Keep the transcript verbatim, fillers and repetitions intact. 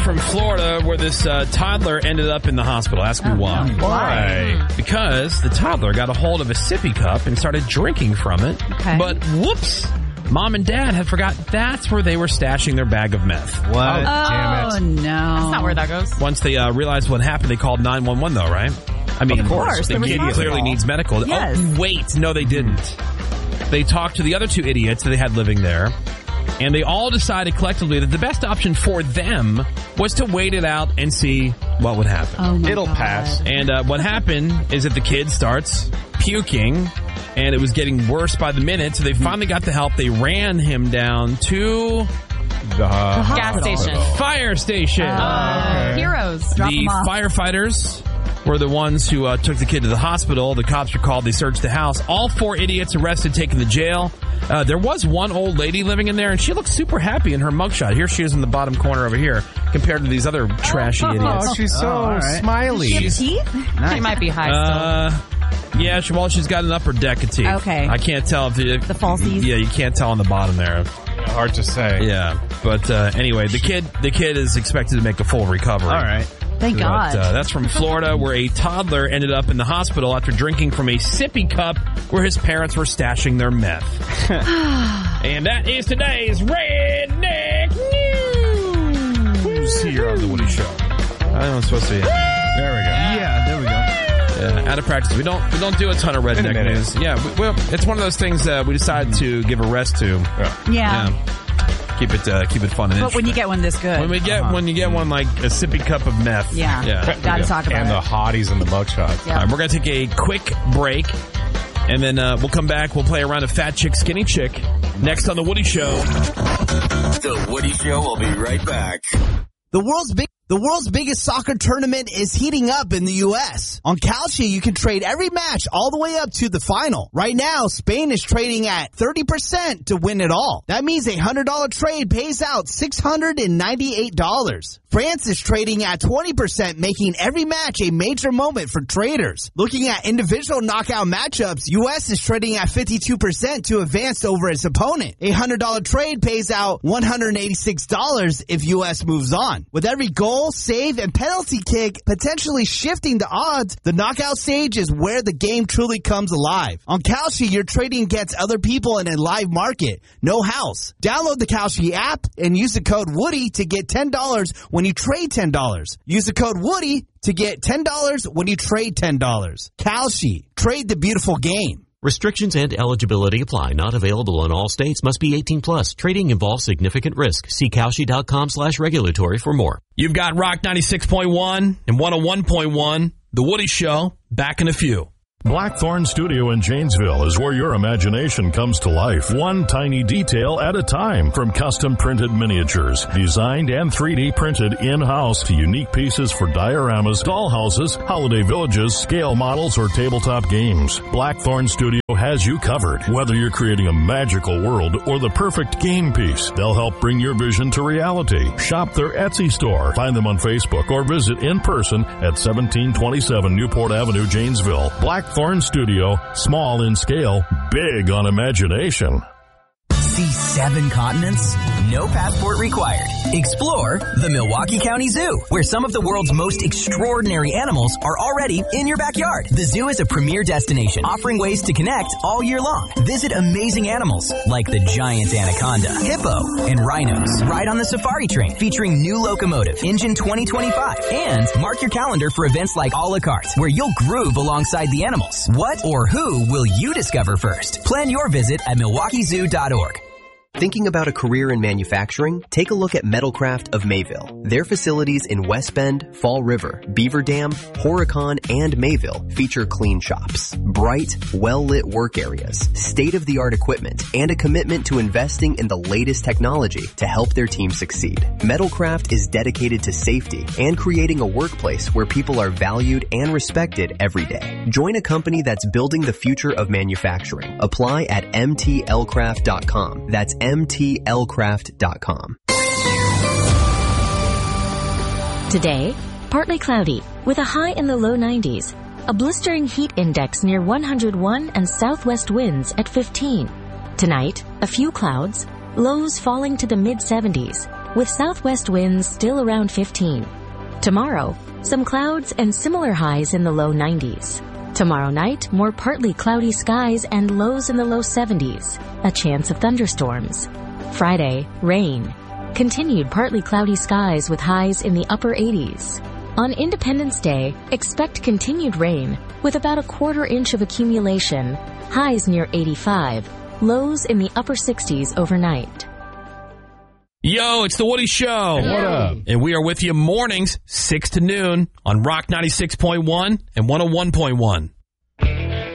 From Florida, where this uh, toddler ended up in the hospital. Ask me Oh, why. no. Why? Because the toddler got a hold of a sippy cup and started drinking from it. Okay. But whoops, mom and dad had forgot that's where they were stashing their bag of meth. What? Oh, Damn it. no. That's not where that goes. Once they uh, realized what happened, they called nine one one, though, right? I mean, Of course, the they're kid responsible. clearly needs medical. Yes. Oh, wait, no, they didn't. They talked to the other two idiots that they had living there, and they all decided collectively that the best option for them was to wait it out and see what would happen. Oh my It'll God. pass. And uh, what happened is that the kid starts puking, and it was getting worse by the minute, so they finally got the help. They ran him down to The Gas station. fire station. Uh, Heroes. Drop the 'em off. firefighters were the ones who uh, took the kid to the hospital. The cops were called. They searched the house. All four idiots arrested, taken to jail. Uh, there was one old lady living in there, and she looked super happy in her mugshot. Here she is in the bottom corner over here, compared to these other trashy Oh, idiots. she's so Oh, all right. smiley. She have teeth? She might be high still. Uh, yeah, she, well, she's got an upper deck of teeth. Okay. I can't tell if the, The falsies? Yeah, you can't tell on the bottom there. Hard to say. Yeah, but uh, anyway, the kid, the kid is expected to make a full recovery. All right. Thank God. But, uh, that's from Florida, where a toddler ended up in the hospital after drinking from a sippy cup where his parents were stashing their meth. And that is today's Redneck News here on The Woody Show. I know I'm supposed to be. There we go. Yeah, there we go. Yeah, out of practice. We don't we don't do a ton of In a redneck minute. news. Yeah, we, well, it's one of those things uh, we decided to give a rest to. Yeah. yeah. Yeah. Keep it uh, keep it fun and But when interesting. you get one this good. When we get when you get one like a sippy cup of meth. Yeah. Yeah. Gotta talk about And it. the hotties and the mugshots. Yeah. All right, we're going to take a quick break, and then uh, we'll come back. We'll play around a fat chick, skinny chick, next on The Woody Show. The Woody Show will be right back. The world's big, the world's biggest soccer tournament is heating up in the U S. On Kalshi, you can trade every match all the way up to the final. Right now, Spain is trading at thirty percent to win it all. That means a one hundred dollars trade pays out six hundred ninety-eight dollars. France is trading at twenty percent, making every match a major moment for traders. Looking at individual knockout matchups, U S is trading at fifty-two percent to advance over its opponent. A one hundred dollars trade pays out one hundred eighty-six dollars if U S moves on. With every goal, save, and penalty kick potentially shifting the odds, the knockout stage is where the game truly comes alive. On Kalshi, you're trading against other people in a live market. No house. Download the Kalshi app and use the code Woody to get ten dollars when you trade ten dollars. Use the code Woody to get ten dollars when you trade ten dollars. Kalshi. Trade the beautiful game. Restrictions and eligibility apply. Not available in all states. Must be eighteen plus. Trading involves significant risk. See Kalshi.com slash regulatory for more. You've got Rock ninety-six point one and one oh one point one, The Woody Show, back in a few. Blackthorn Studio in Janesville is where your imagination comes to life, one tiny detail at a time. From custom printed miniatures, designed and three D printed in-house, to unique pieces for dioramas, dollhouses, holiday villages, scale models, or tabletop games. Blackthorn Studio has you covered. Whether you're creating a magical world or the perfect game piece, they'll help bring your vision to reality. Shop their Etsy store. Find them on Facebook or visit in person at seventeen twenty-seven Newport Avenue, Janesville. Blackthorn Studio, small in scale, big on imagination. See seven continents? No passport required. Explore the Milwaukee County Zoo, where some of the world's most extraordinary animals are already in your backyard. The zoo is a premier destination, offering ways to connect all year long. Visit amazing animals like the giant anaconda, hippo, and rhinos. Ride on the safari train featuring new locomotive, Engine twenty twenty-five. And mark your calendar for events like a la carte, where you'll groove alongside the animals. What or who will you discover first? Plan your visit at milwaukee zoo dot org. Thinking about a career in manufacturing? Take a look at Metalcraft of Mayville. Their facilities in West Bend, Fall River, Beaver Dam, Horicon, and Mayville feature clean shops, bright, well-lit work areas, state-of-the-art equipment, and a commitment to investing in the latest technology to help their team succeed. Metalcraft is dedicated to safety and creating a workplace where people are valued and respected every day. Join a company that's building the future of manufacturing. Apply at m t l craft dot com. That's m t l craft dot com. Today, partly cloudy with a high in the low nineties. A blistering heat index near one hundred one and southwest winds at fifteen. Tonight, a few clouds, lows falling to the mid seventies. with southwest winds still around fifteen. Tomorrow, some clouds and similar highs in the low nineties. Tomorrow night, more partly cloudy skies and lows in the low seventies. A chance of thunderstorms. Friday, rain. Continued partly cloudy skies with highs in the upper eighties. On Independence Day, expect continued rain with about a quarter inch of accumulation. Highs near eighty-five. Lows in the upper sixties overnight. Yo, it's the Woody Show. What up? And we are with you mornings, six to noon on Rock ninety-six point one and one oh one point one.